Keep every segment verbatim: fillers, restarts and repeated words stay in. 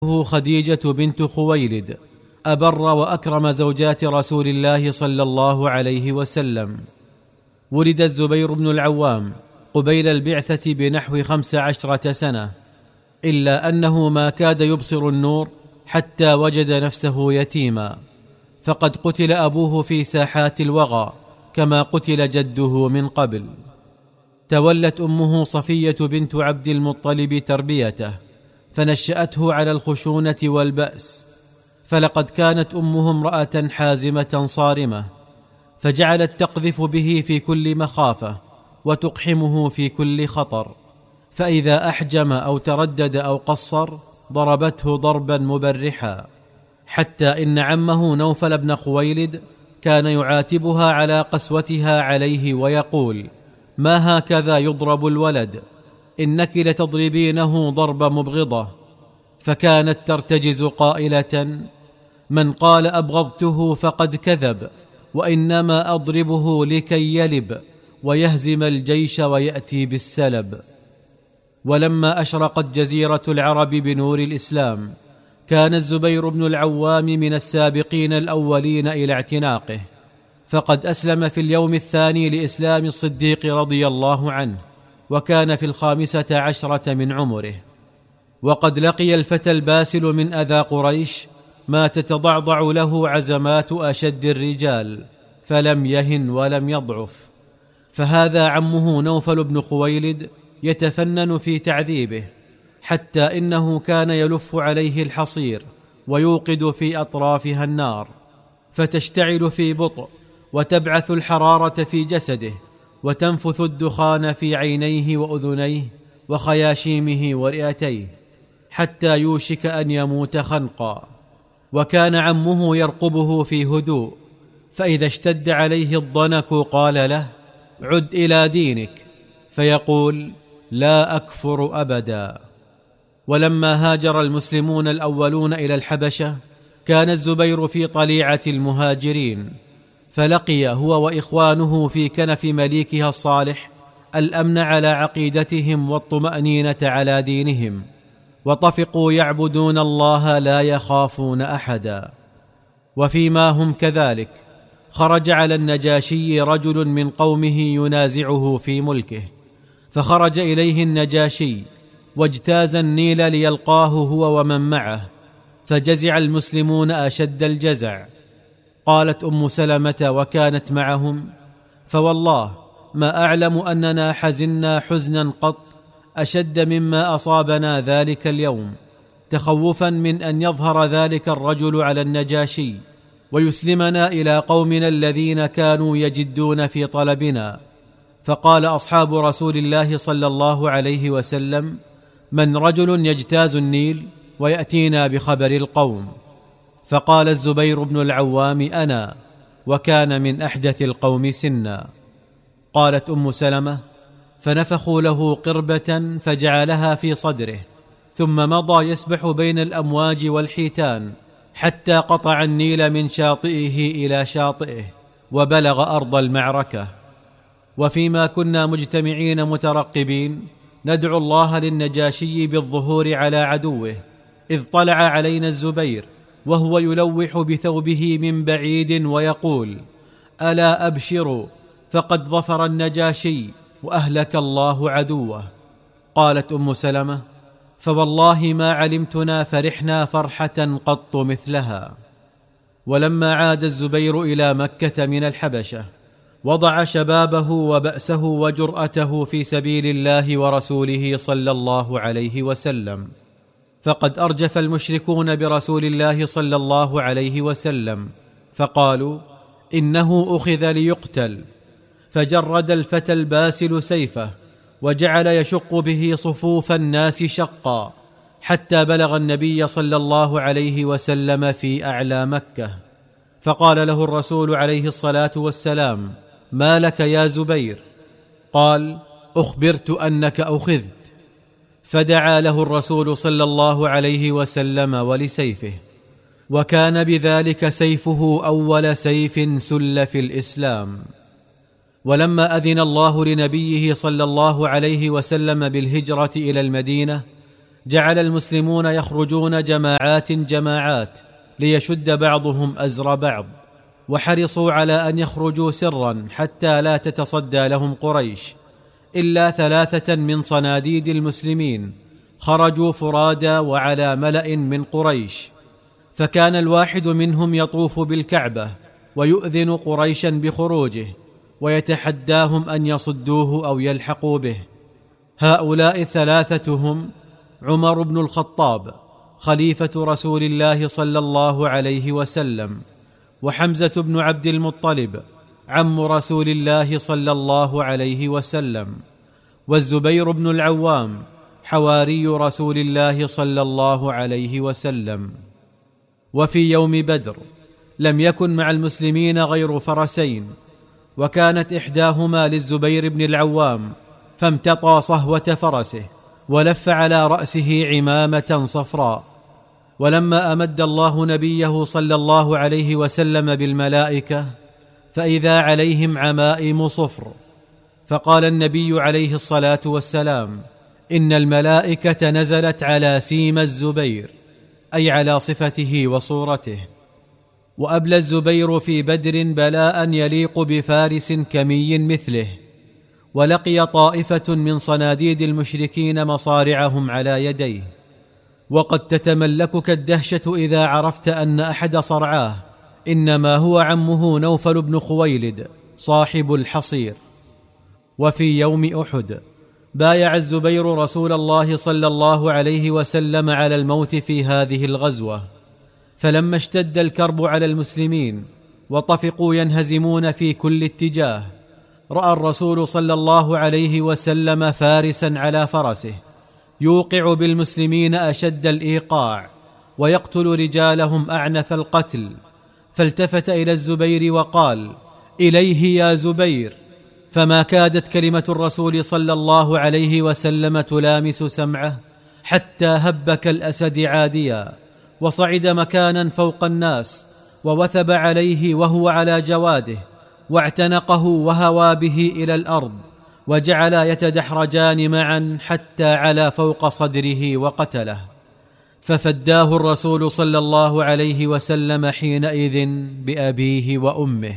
خديجة بنت خويلد أبر وأكرم زوجات رسول الله صلى الله عليه وسلم. ولد الزبير بن العوام قبيل البعثة بنحو خمس عشرة سنة، إلا أنه ما كاد يبصر النور حتى وجد نفسه يتيما، فقد قتل أبوه في ساحات الوغى كما قتل جده من قبل. تولت أمه صفية بنت عبد المطلب تربيته، فنشأته على الخشونة والبأس، فلقد كانت أمه امرأة حازمة صارمة، فجعلت تقذف به في كل مخافة وتقحمه في كل خطر، فإذا أحجم أو تردد أو قصر ضربته ضربا مبرحا، حتى إن عمه نوفل بن خويلد كان يعاتبها على قسوتها عليه ويقول: ما هكذا يضرب الولد، إنك لتضربينه ضرب مبغضة. فكانت ترتجز قائلة: من قال أبغضته فقد كذب، وإنما أضربه لكي يلب ويهزم الجيش ويأتي بالسلب. ولما أشرقت جزيرة العرب بنور الإسلام كان الزبير بن العوام من السابقين الأولين إلى اعتناقه، فقد أسلم في اليوم الثاني لإسلام الصديق رضي الله عنه، وكان في الخامسة عشرة من عمره. وقد لقي الفتى الباسل من أذى قريش ما تتضعضع له عزمات أشد الرجال، فلم يهن ولم يضعف. فهذا عمه نوفل بن خويلد يتفنن في تعذيبه، حتى إنه كان يلف عليه الحصير ويوقد في أطرافها النار، فتشتعل في بطء وتبعث الحرارة في جسده، وتنفث الدخان في عينيه وأذنيه وخياشيمه ورئتيه، حتى يوشك أن يموت خنقا. وكان عمه يرقبه في هدوء، فإذا اشتد عليه الضنك قال له: عد إلى دينك، فيقول: لا أكفر أبدا. ولما هاجر المسلمون الأولون إلى الحبشة كان الزبير في طليعة المهاجرين، فلقي هو وإخوانه في كنف مليكها الصالح الأمن على عقيدتهم والطمأنينة على دينهم، وطفقوا يعبدون الله لا يخافون أحدا. وفيما هم كذلك خرج على النجاشي رجل من قومه ينازعه في ملكه، فخرج إليه النجاشي واجتاز النيل ليلقاه هو ومن معه، فجزع المسلمون أشد الجزع. قالت أم سلمة وكانت معهم: فوالله ما أعلم أننا حزنا حزنا قط أشد مما أصابنا ذلك اليوم، تخوفا من أن يظهر ذلك الرجل على النجاشي ويسلمنا إلى قومنا الذين كانوا يجدون في طلبنا. فقال أصحاب رسول الله صلى الله عليه وسلم: من رجل يجتاز النيل ويأتينا بخبر القوم؟ فقال الزبير بن العوام: أنا، وكان من أحدث القوم سنا. قالت أم سلمة: فنفخوا له قربة فجعلها في صدره، ثم مضى يسبح بين الأمواج والحيتان حتى قطع النيل من شاطئه إلى شاطئه وبلغ أرض المعركة. وفيما كنا مجتمعين مترقبين ندعو الله للنجاشي بالظهور على عدوه، إذ طلع علينا الزبير وهو يلوح بثوبه من بعيد ويقول: ألا أبشروا، فقد ظفر النجاشي وأهلك الله عدوه. قالت أم سلمة: فوالله ما علمتنا فرحنا فرحة قط مثلها. ولما عاد الزبير إلى مكة من الحبشة وضع شبابه وبأسه وجرأته في سبيل الله ورسوله صلى الله عليه وسلم، فقد أرجف المشركون برسول الله صلى الله عليه وسلم، فقالوا: إنه أخذ ليقتل. فجرد الفتى الباسل سيفه وجعل يشق به صفوف الناس شقا، حتى بلغ النبي صلى الله عليه وسلم في أعلى مكة. فقال له الرسول عليه الصلاة والسلام: ما لك يا زبير؟ قال: أخبرت أنك أخذت. فدعا له الرسول صلى الله عليه وسلم ولسيفه، وكان بذلك سيفه أول سيف سل في الإسلام. ولما أذن الله لنبيه صلى الله عليه وسلم بالهجرة إلى المدينة جعل المسلمون يخرجون جماعات جماعات ليشد بعضهم أزر بعض، وحرصوا على أن يخرجوا سرا حتى لا تتصدى لهم قريش، إلا ثلاثة من صناديد المسلمين خرجوا فرادى وعلى ملأ من قريش، فكان الواحد منهم يطوف بالكعبة ويؤذن قريشا بخروجه ويتحداهم أن يصدوه أو يلحقوا به. هؤلاء الثلاثة هم عمر بن الخطاب خليفة رسول الله صلى الله عليه وسلم، وحمزة بن عبد المطلب عم رسول الله صلى الله عليه وسلم، والزبير بن العوام حواري رسول الله صلى الله عليه وسلم. وفي يوم بدر لم يكن مع المسلمين غير فرسين، وكانت إحداهما للزبير بن العوام، فامتطى صهوة فرسه ولف على رأسه عمامة صفراء. ولما أمد الله نبيه صلى الله عليه وسلم بالملائكة فإذا عليهم عمائم صفر، فقال النبي عليه الصلاة والسلام: إن الملائكة نزلت على سيم الزبير، أي على صفته وصورته. وأبلى الزبير في بدر بلاء يليق بفارس كمي مثله، ولقي طائفة من صناديد المشركين مصارعهم على يديه. وقد تتملكك الدهشة إذا عرفت أن أحد صرعاه إنما هو عمه نوفل بن خويلد صاحب الحصير. وفي يوم أحد بايع الزبير رسول الله صلى الله عليه وسلم على الموت في هذه الغزوة، فلما اشتد الكرب على المسلمين وطفقوا ينهزمون في كل اتجاه، رأى الرسول صلى الله عليه وسلم فارسا على فرسه يوقع بالمسلمين أشد الإيقاع ويقتل رجالهم أعنف القتل، فالتفت إلى الزبير وقال: إليه يا زبير. فما كادت كلمة الرسول صلى الله عليه وسلم تلامس سمعه، حتى هب كالأسد عاديا، وصعد مكانا فوق الناس، ووثب عليه وهو على جواده، واعتنقه وهوى به إلى الأرض، وجعلا يتدحرجان معا حتى علا فوق صدره وقتله، ففداه الرسول صلى الله عليه وسلم حينئذ بأبيه وأمه.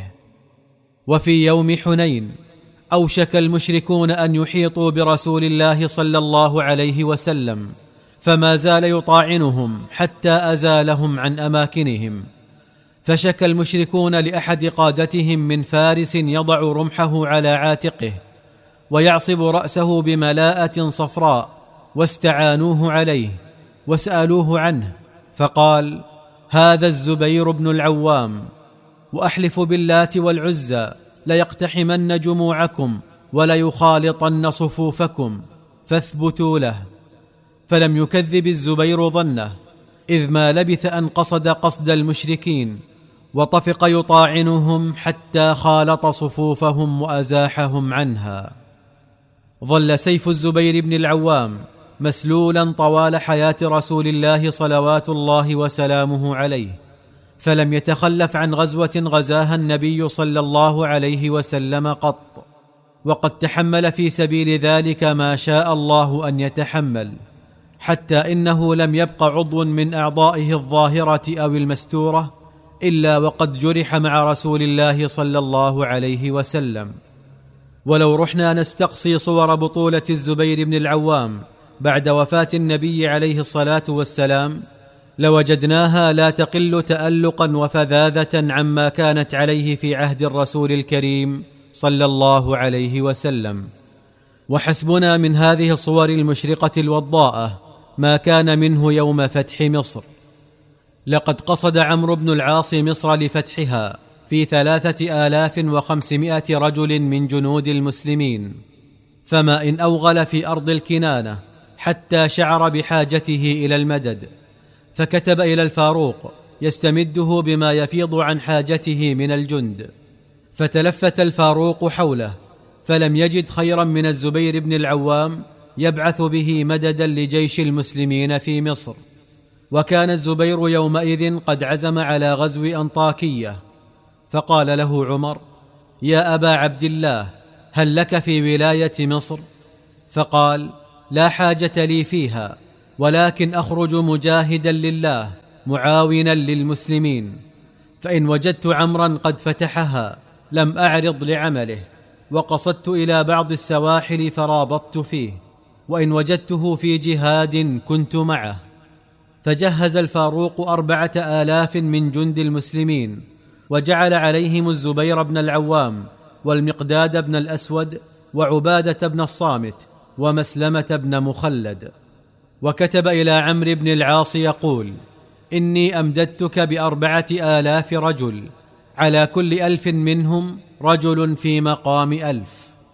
وفي يوم حنين أوشك المشركون أن يحيطوا برسول الله صلى الله عليه وسلم، فما زال يطاعنهم حتى أزالهم عن أماكنهم، فشكى المشركون لأحد قادتهم من فارس يضع رمحه على عاتقه ويعصب رأسه بملاءة صفراء، واستعانوه عليه وسألوه عنه، فقال: هذا الزبير بن العوام، وأحلف باللات والعزى ليقتحمن جموعكم وليخالطن صفوفكم، فاثبتوا له. فلم يكذب الزبير ظنه، إذ ما لبث أن قصد قصد المشركين، وطفق يطاعنهم حتى خالط صفوفهم وأزاحهم عنها. ظل سيف الزبير بن العوام مسلولا طوال حياة رسول الله صلوات الله وسلامه عليه، فلم يتخلف عن غزوة غزاها النبي صلى الله عليه وسلم قط، وقد تحمل في سبيل ذلك ما شاء الله أن يتحمل، حتى إنه لم يبق عضو من أعضائه الظاهرة أو المستورة إلا وقد جرح مع رسول الله صلى الله عليه وسلم. ولو رحنا نستقصي صور بطولة الزبير بن العوام بعد وفاة النبي عليه الصلاة والسلام لوجدناها لا تقل تألقا وفذاذة عما كانت عليه في عهد الرسول الكريم صلى الله عليه وسلم. وحسبنا من هذه الصور المشرقة الوضاءة ما كان منه يوم فتح مصر. لقد قصد عمرو بن العاص مصر لفتحها في ثلاثة آلاف وخمسمائة رجل من جنود المسلمين، فما إن أوغل في أرض الكنانة حتى شعر بحاجته إلى المدد، فكتب إلى الفاروق يستمده بما يفيض عن حاجته من الجند، فتلفت الفاروق حوله فلم يجد خيرا من الزبير بن العوام يبعث به مددا لجيش المسلمين في مصر. وكان الزبير يومئذ قد عزم على غزو أنطاكية، فقال له عمر: يا أبا عبد الله، هل لك في ولاية مصر؟ فقال: لا حاجة لي فيها، ولكن أخرج مجاهدا لله معاونا للمسلمين، فإن وجدت عمرا قد فتحها لم أعرض لعمله، وقصدت إلى بعض السواحل فرابطت فيه، وإن وجدته في جهاد كنت معه. فجهز الفاروق أربعة آلاف من جند المسلمين، وجعل عليهم الزبير بن العوام والمقداد بن الأسود وعبادة بن الصامت ومسلمة بن مخلد. وكتب إلى عمرو بن العاص يقول: إني أمددتك بأربعة آلاف رجل، على كل ألف منهم رجل في مقام ألف.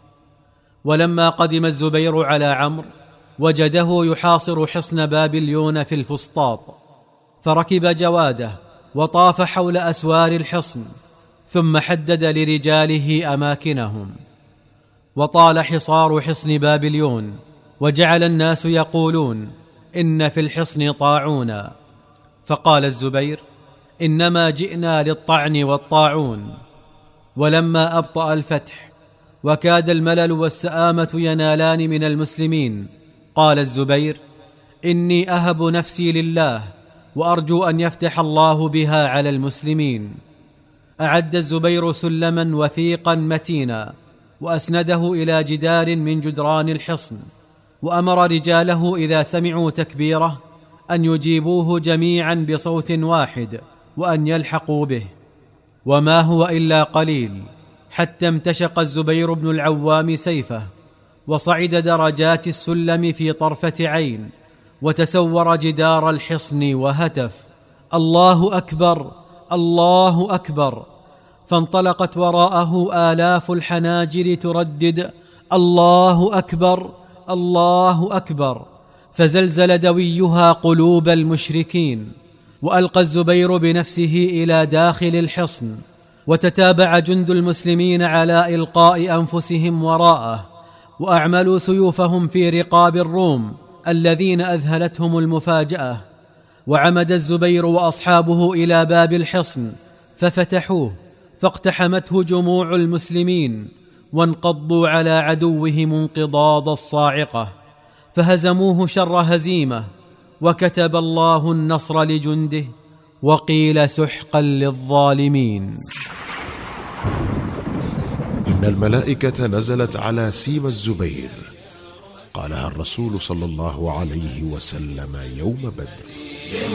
ولما قدم الزبير على عمرو وجده يحاصر حصن بابليون في الفسطاط، فركب جواده وطاف حول أسوار الحصن، ثم حدد لرجاله أماكنهم. وطال حصار حصن بابليون، وجعل الناس يقولون: إن في الحصن طاعونا. فقال الزبير: إنما جئنا للطعن والطاعون. ولما أبطأ الفتح وكاد الملل والسآمة ينالان من المسلمين، قال الزبير: إني أهب نفسي لله، وأرجو أن يفتح الله بها على المسلمين. أعد الزبير سلما وثيقا متينا، وأسنده إلى جدار من جدران الحصن، وأمر رجاله إذا سمعوا تكبيره أن يجيبوه جميعا بصوت واحد، وأن يلحقوا به. وما هو إلا قليل حتى امتشق الزبير بن العوام سيفه، وصعد درجات السلم في طرفة عين، وتسور جدار الحصن وهتف: الله أكبر، الله أكبر! فانطلقت وراءه آلاف الحناجر تردد: الله أكبر، الله أكبر! فزلزل دويها قلوب المشركين. وألقى الزبير بنفسه إلى داخل الحصن، وتتابع جند المسلمين على إلقاء أنفسهم وراءه، وأعملوا سيوفهم في رقاب الروم الذين أذهلتهم المفاجأة. وعمد الزبير وأصحابه إلى باب الحصن ففتحوه، فاقتحمته جموع المسلمين، وانقضوا على عدوهم انقضاض الصاعقة، فهزموه شر هزيمة، وكتب الله النصر لجنده، وقيل سحقا للظالمين. إن الملائكة نزلت على سيما الزبير، قالها الرسول صلى الله عليه وسلم يوم بدر.